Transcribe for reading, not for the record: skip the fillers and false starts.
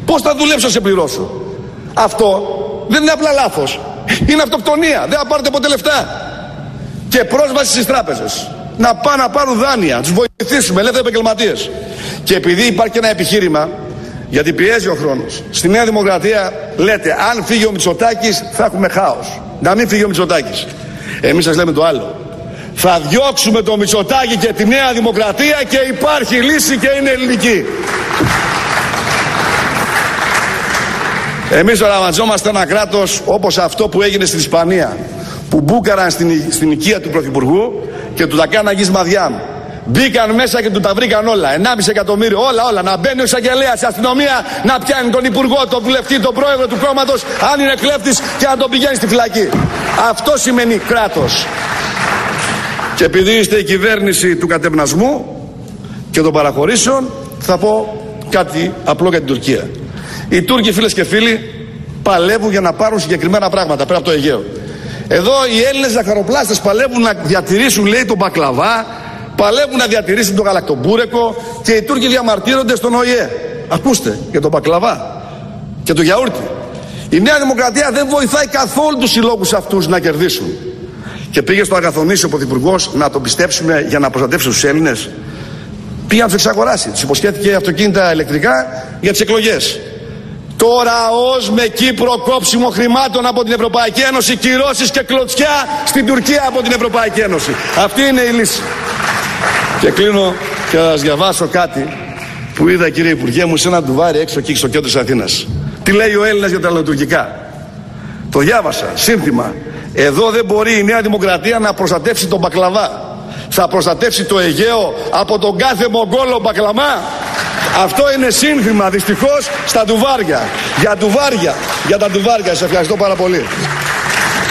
Πώς θα δουλέψω να σε πληρώσω? Αυτό δεν είναι απλά λάθος. Είναι αυτοκτονία. Δεν θα πάρετε ποτέ λεφτά. Και πρόσβαση στις τράπεζες. Να πάνε να πάρουν δάνεια. Τους βοηθήσουμε, ελεύθεροι επαγγελματίες. Και επειδή υπάρχει ένα επιχείρημα, γιατί πιέζει ο χρόνος, στη Νέα Δημοκρατία λέτε, αν φύγει ο Μητσοτάκης θα έχουμε χάος. Να μην φύγει ο Μητσοτάκης. Εμείς σας λέμε το άλλο. Θα διώξουμε το Μητσοτάκη και τη Νέα Δημοκρατία και υπάρχει λύση και είναι ελληνική. Εμείς οραματιζόμαστε ένα κράτος όπως αυτό που έγινε στην Ισπανία, που μπούκαραν στην οικία του Πρωθυπουργού και του τα κάναν αγίσμα διάμ. Μπήκαν μέσα και του τα βρήκαν όλα. 1,5 εκατομμύριο, όλα. Να μπαίνει ο εισαγγελέας, η αστυνομία να πιάνει τον υπουργό, τον βουλευτή, τον πρόεδρο του κόμματος, αν είναι κλέφτης, και να τον πηγαίνει στη φυλακή. Αυτό σημαίνει κράτος. Και επειδή είστε η κυβέρνηση του κατευνασμού και των παραχωρήσεων, θα πω κάτι απλό για την Τουρκία. Οι Τούρκοι, φίλες και φίλοι, παλεύουν για να πάρουν συγκεκριμένα πράγματα πέρα από το Αιγαίο. Εδώ οι Έλληνες ζαχαροπλάστες παλεύουν να διατηρήσουν, λέει, τον μπακλαβά, παλεύουν να διατηρήσουν τον γαλακτομπούρεκο, και οι Τούρκοι διαμαρτύρονται στον ΟΗΕ. Ακούστε, για τον μπακλαβά και το γιαούρτι. Η Νέα Δημοκρατία δεν βοηθάει καθόλου τους συλλόγους αυτούς να κερδίσουν. Και πήγε στο Αγαθονήσι ο Πρωθυπουργός να τον πιστέψουμε για να προστατεύσει τους Έλληνες. Πήγε να τους εξαγοράσει. Τους υποσχέθηκε αυτοκίνητα ηλεκτρικά για τις εκλογές. Τώρα ως με Κύπρο κόψιμο χρημάτων από την Ευρωπαϊκή Ένωση, κυρώσεις και κλωτσιά στην Τουρκία από την Ευρωπαϊκή Ένωση. Αυτή είναι η λύση. Και κλείνω και θα σας διαβάσω κάτι που είδα, κύριε Υπουργέ μου, σε ένα ντουβάρι έξω εκεί στο κέντρο της Αθήνας. Τι λέει ο Έλληνας για τα ελληνοτουρκικά? Το διάβασα, σύνθημα. Εδώ δεν μπορεί η Νέα Δημοκρατία να προστατεύσει τον μπακλαβά. Θα προστατεύσει το Αιγαίο από τον κάθε Μογγόλο μπακλαμά. Αυτό είναι σύνθημα, δυστυχώς, στα ντουβάρια. Για τα ντουβάρια. Σας ευχαριστώ πάρα πολύ.